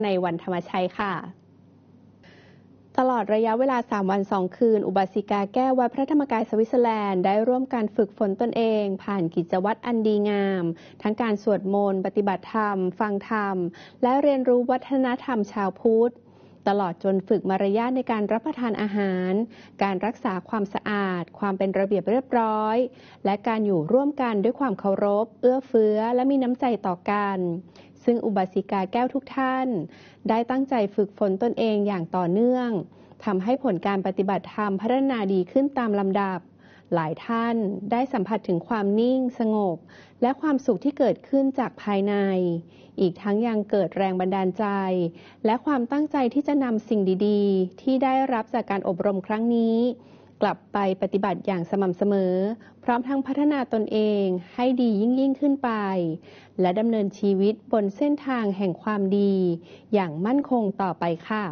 ในวันธรรมชัยค่ะตลอดระยะเวลา3 วัน 2 คืนอุบาสิกาแก้ววัดพระธรรมกายสวิตเซอร์แลนด์ได้ร่วมการฝึกฝนตนเองผ่านกิจวัตรอันดีงามทั้งการสวดมนต์ปฏิบัติธรรมฟังธรรมและเรียนรู้วัฒนธรรมชาวพุทธตลอดจนฝึกมารยาทในการรับประทานอาหารการรักษาความสะอาดความเป็นระเบียบเรียบร้อยและการอยู่ร่วมกันด้วยความเคารพเอื้อเฟื้อและมีน้ำใจต่อกันซึ่งอุบาสิกาแก้วทุกท่านได้ตั้งใจฝึกฝนตนเองอย่างต่อเนื่องทำให้ผลการปฏิบัติธรรมพัฒนาดีขึ้นตามลำดับหลายท่านได้สัมผัสถึงความนิ่งสงบและความสุขที่เกิดขึ้นจากภายในอีกทั้งยังเกิดแรงบันดาลใจและความตั้งใจที่จะนำสิ่งดีๆที่ได้รับจากการอบรมครั้งนี้กลับไปปฏิบัติอย่างสม่ำเสมอพร้อมทั้งพัฒนาตนเองให้ดียิ่งขึ้นไปและดำเนินชีวิตบนเส้นทางแห่งความดีอย่างมั่นคงต่อไปค่ะ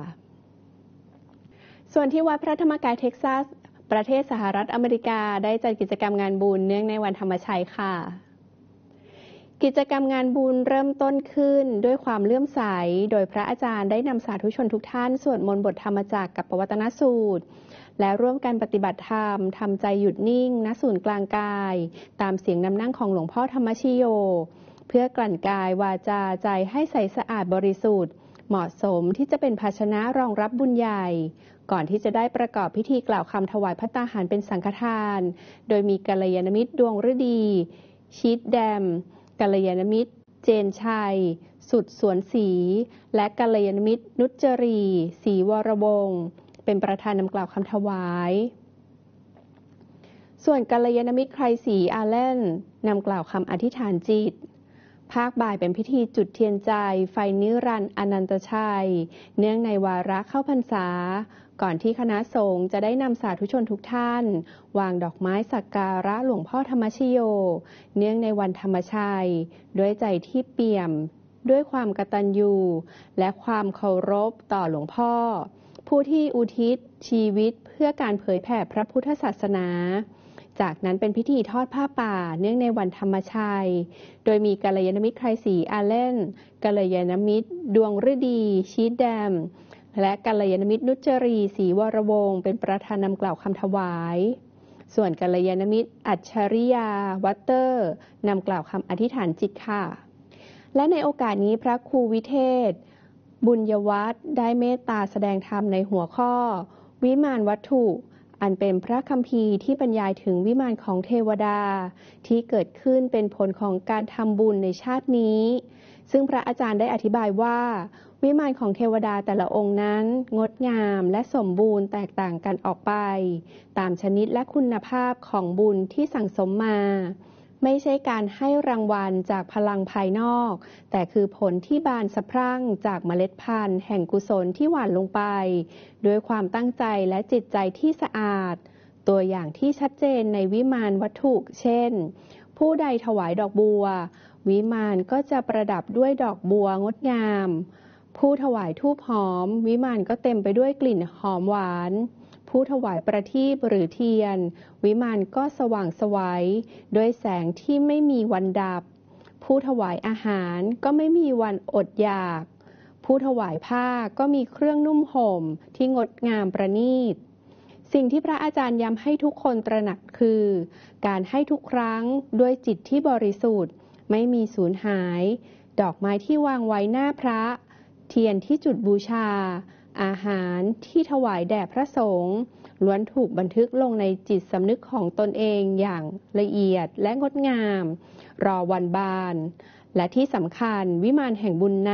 ส่วนที่วัดพระธรรมกายเท็กซัสประเทศสหรัฐอเมริกาได้จัดกิจกรรมงานบุญเนื่องในวันธรรมชัยค่ะกิจกรรมงานบุญเริ่มต้นขึ้นด้วยความเลื่อมใสโดยพระอาจารย์ได้นำสาธุชนทุกท่านสวดมนต์บทธรรมจักรกับปวัตตนสูตรและร่วมกันปฏิบัติธรรมทำใจหยุดนิ่งณศูนย์กลางกายตามเสียงนำนั่งของหลวงพ่อธรรมชโยเพื่อกลั่นกายวาจาใจให้ใสสะอาดบริสุทธิ์เหมาะสมที่จะเป็นภาชนะรองรับบุญใหญ่ก่อนที่จะได้ประกอบพิธีกล่าวคำถวายภัตตาหารเป็นสังฆทานโดยมีกัลยาณมิตรดวงฤดีชีทแดมกัลยาณมิตรเจนชัยสุดสวนศรีและกัลยาณมิตรนุจจรีศรีวรวงศ์เป็นประธานนำกล่าวคำถวายส่วนกัลยาณมิตรใครศรีอาเลนนำกล่าวคำอธิษฐานจิตภาคบ่ายเป็นพิธีจุดเทียนใจไฟนิรันดร์อนันตชัยเนื่องในวาระเข้าพรรษาก่อนที่คณะสงฆ์จะได้นำสาธุชนทุกท่านวางดอกไม้สักการะหลวงพ่อธรรมชโยเนื่องในวันธรรมชัยด้วยใจที่เปี่ยมด้วยความกตัญญูและความเคารพต่อหลวงพ่อผู้ที่อุทิศชีวิตเพื่อการเผยแผ่พระพุทธศาสนาจากนั้นเป็นพิธีทอดผ้าป่าเนื่องในวันธรรมชัยโดยมีกัลยาณมิตรใครศรีอาเลนกัลยาณมิตรดวงฤดีชีทแดมและกัลยาณมิตรนุจจรีศรีวรวงศ์เป็นประธานนำกล่าวคำถวายส่วนกัลยาณมิตรอัจฉริยาวัตเตอร์นำกล่าวคำอธิษฐานจิตค่ะและในโอกาสนี้พระครูวิเทศบุญยวัฒน์ได้เมตตาแสดงธรรมในหัวข้อวิมานวัตถุอันเป็นพระคัมภีร์ที่บรรยายถึงวิมานของเทวดาที่เกิดขึ้นเป็นผลของการทำบุญในชาตินี้ซึ่งพระอาจารย์ได้อธิบายว่าวิมานของเทวดาแต่ละองค์นั้นงดงามและสมบูรณ์แตกต่างกันออกไปตามชนิดและคุณภาพของบุญที่สั่งสมมาไม่ใช่การให้รางวัลจากพลังภายนอกแต่คือผลที่บานสะพรั่งจากเมล็ดพันธุ์แห่งกุศลที่หว่านลงไปด้วยความตั้งใจและจิตใจที่สะอาดตัวอย่างที่ชัดเจนในวิมานวัตถุเช่นผู้ใดถวายดอกบัววิมานก็จะประดับด้วยดอกบัวงดงามผู้ถวายธูปหอมวิมานก็เต็มไปด้วยกลิ่นหอมหวานผู้ถวายประทีปหรือเทียนวิมานก็สว่างไสวด้วยแสงที่ไม่มีวันดับผู้ถวายอาหารก็ไม่มีวันอดอยากผู้ถวายผ้าก็มีเครื่องนุ่มห่มที่งดงามประณีตสิ่งที่พระอาจารย์ย้ำให้ทุกคนตระหนักคือการให้ทุกครั้งด้วยจิตที่บริสุทธิ์ไม่มีสูญหายดอกไม้ที่วางไว้หน้าพระเทียนที่จุดบูชาอาหารที่ถวายแด่พระสงฆ์ล้วนถูกบันทึกลงในจิตสำนึกของตนเองอย่างละเอียดและงดงามรอวันบานและที่สำคัญวิมานแห่งบุญ